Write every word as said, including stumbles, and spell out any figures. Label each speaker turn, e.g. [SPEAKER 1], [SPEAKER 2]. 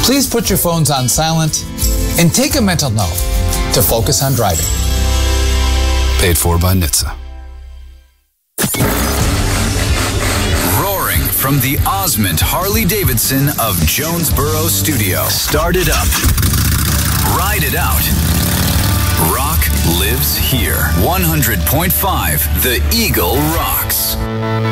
[SPEAKER 1] Please put your phones on silent and take a mental note to focus on driving.
[SPEAKER 2] Paid for by N H T S A.
[SPEAKER 3] Roaring from the Osmond Harley-Davidson of Jonesboro Studio. Start it up. Ride it out. Rock lives here. one hundred point five The Eagle rocks.